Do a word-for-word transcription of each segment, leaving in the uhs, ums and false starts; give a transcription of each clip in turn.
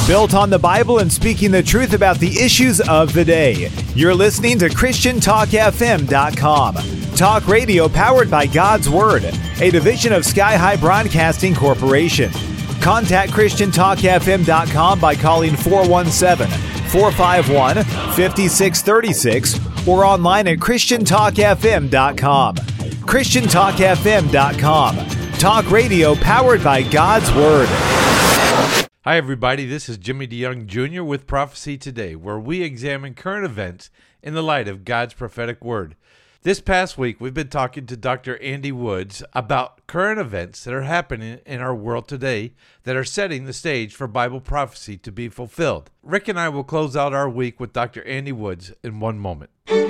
Built on the Bible and speaking the truth about the issues of the day. You're listening to Christian Talk F M dot com. Talk radio powered by God's Word, a division of Sky High Broadcasting Corporation. Contact Christian Talk F M dot com by calling four one seven, four five one, five six three six or online at Christian Talk F M dot com. Christian Talk F M dot com. Talk radio powered by God's Word. Hi, everybody. This is Jimmy DeYoung Junior with Prophecy Today, where we examine current events in the light of God's prophetic word. This past week, we've been talking to Doctor Andy Woods about current events that are happening in our world today that are setting the stage for Bible prophecy to be fulfilled. Rick and I will close out our week with Doctor Andy Woods in one moment.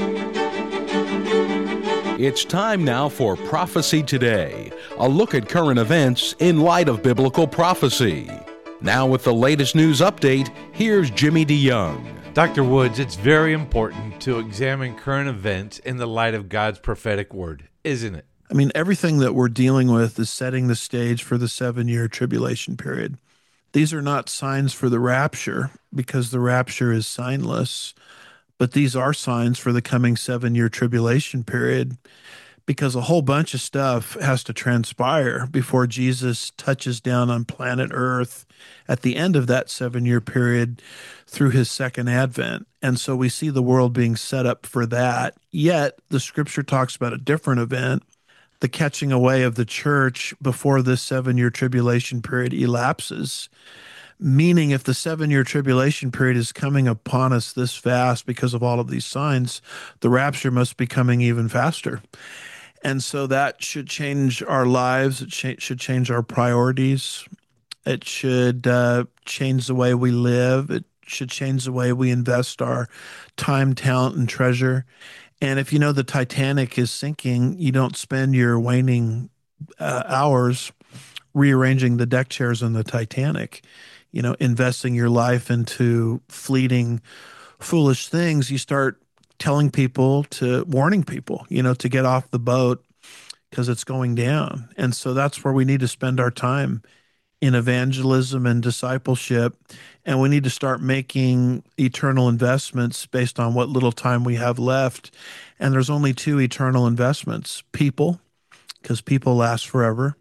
It's time now for Prophecy Today, a look at current events in light of biblical prophecy. Now with the latest news update, here's Jimmy DeYoung. Doctor Woods, it's very important to examine current events in the light of God's prophetic word, isn't it? I mean, everything that we're dealing with is setting the stage for the seven-year tribulation period. These are not signs for the rapture, because the rapture is signless, but these are signs for the coming seven-year tribulation period, because a whole bunch of stuff has to transpire before Jesus touches down on planet Earth at the end of that seven-year period through his second advent. And so we see the world being set up for that. Yet the scripture talks about a different event, the catching away of the church before this seven-year tribulation period elapses. Meaning if the seven-year tribulation period is coming upon us this fast because of all of these signs, the rapture must be coming even faster. And so that should change our lives. It ch- should change our priorities. It should uh, change the way we live. It should change the way we invest our time, talent, and treasure. And if you know the Titanic is sinking, you don't spend your waning uh, hours rearranging the deck chairs on the Titanic, you know, investing your life into fleeting, foolish things. You start telling people to, warning people, you know, to get off the boat because it's going down. And so that's where we need to spend our time, in evangelism and discipleship. And we need to start making eternal investments based on what little time we have left. And there's only two eternal investments: people, because people last forever.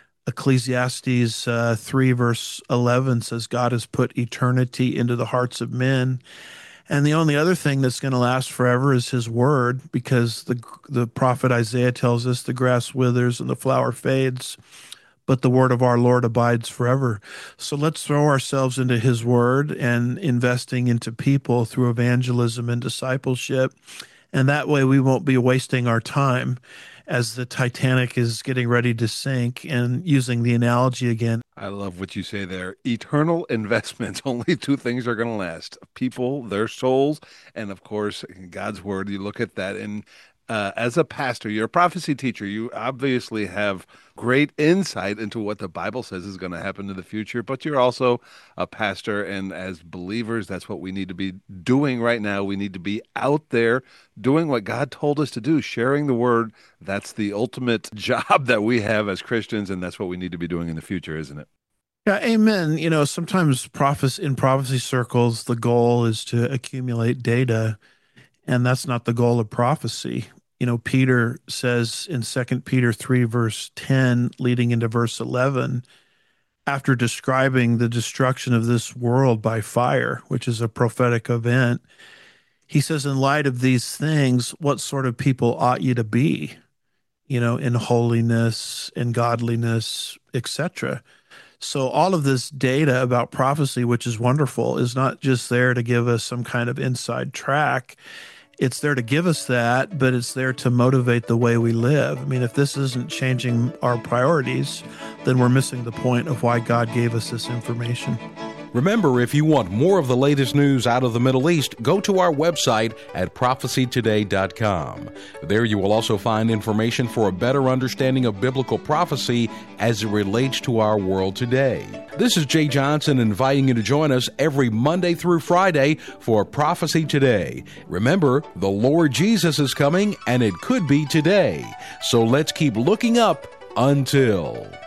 Ecclesiastes uh, three verse eleven says God has put eternity into the hearts of men. And the only other thing that's going to last forever is his word, because the the prophet Isaiah tells us the grass withers and the flower fades, but the word of our Lord abides forever. So let's throw ourselves into his word and investing into people through evangelism and discipleship. And that way we won't be wasting our time as the Titanic is getting ready to sink. And using the analogy again, I love what you say there. Eternal investments. Only two things are going to last: people, their souls, and of course, God's word. You look at that, and uh, as a pastor, you're a prophecy teacher. You obviously have great insight into what the Bible says is going to happen in the future, but you're also a pastor, and as believers, that's what we need to be doing right now. We need to be out there doing what God told us to do, sharing the word. That's the ultimate job that we have as Christians, and that's what we need to be doing in the future, isn't it? Yeah, amen. You know, sometimes prophecy, in prophecy circles, the goal is to accumulate data, and that's not the goal of prophecy. You know, Peter says in Second Peter three, verse ten, leading into verse eleven, after describing the destruction of this world by fire, which is a prophetic event, he says, in light of these things, what sort of people ought you to be, you know, in holiness, in godliness, et cetera. So all of this data about prophecy, which is wonderful, is not just there to give us some kind of inside track. It's there to give us that, but it's there to motivate the way we live. I mean, if this isn't changing our priorities, then we're missing the point of why God gave us this information. Remember, if you want more of the latest news out of the Middle East, go to our website at prophecy today dot com. There you will also find information for a better understanding of biblical prophecy as it relates to our world today. This is Jay Johnson inviting you to join us every Monday through Friday for Prophecy Today. Remember, the Lord Jesus is coming, and it could be today. So let's keep looking up until...